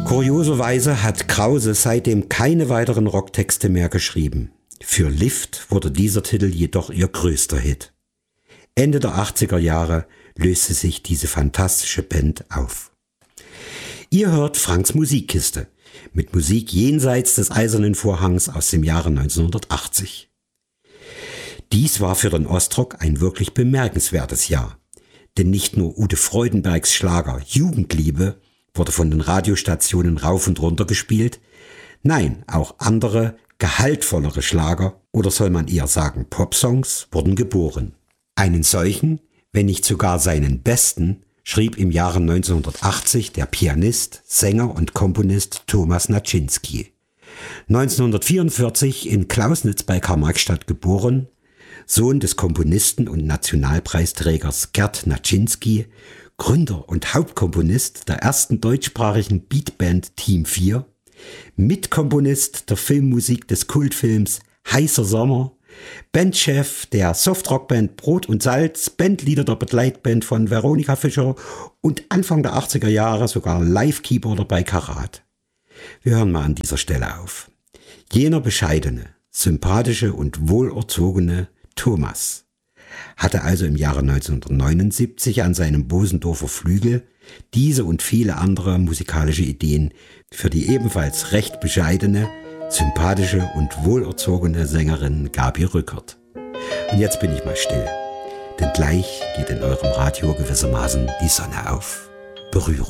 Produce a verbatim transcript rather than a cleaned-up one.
Kurioserweise hat Krause seitdem keine weiteren Rocktexte mehr geschrieben. Für Lift wurde dieser Titel jedoch ihr größter Hit. Ende der achtziger Jahre löste sich diese fantastische Band auf. Ihr hört Franks Musikkiste mit Musik jenseits des Eisernen Vorhangs aus dem Jahre neunzehnhundertachtzig. Dies war für den Ostrock ein wirklich bemerkenswertes Jahr, denn nicht nur Ute Freudenbergs Schlager Jugendliebe wurde von den Radiostationen rauf und runter gespielt, nein, auch andere, gehaltvollere Schlager, oder soll man eher sagen Popsongs, wurden geboren. Einen solchen, wenn nicht sogar seinen besten, schrieb im Jahre neunzehnhundertachtzig der Pianist, Sänger und Komponist Thomas Naczynski. neunzehnhundertvierundvierzig in Klausnitz bei Karl-Marx-Stadt geboren, Sohn des Komponisten und Nationalpreisträgers Gerd Naczynski, Gründer und Hauptkomponist der ersten deutschsprachigen Beatband Team vier, Mitkomponist der Filmmusik des Kultfilms Heißer Sommer, Bandchef der Softrockband Brot und Salz, Bandleader der Begleitband von Veronika Fischer und Anfang der achtziger Jahre sogar Live-Keyboarder bei Karat. Wir hören mal an dieser Stelle auf. Jener bescheidene, sympathische und wohlerzogene Thomas hatte also im Jahre neunzehnhundertneunundsiebzig an seinem Bosendorfer Flügel diese und viele andere musikalische Ideen für die ebenfalls recht bescheidene, sympathische und wohlerzogene Sängerin Gabi Rückert. Und jetzt bin ich mal still, denn gleich geht in eurem Radio gewissermaßen die Sonne auf. Berührung.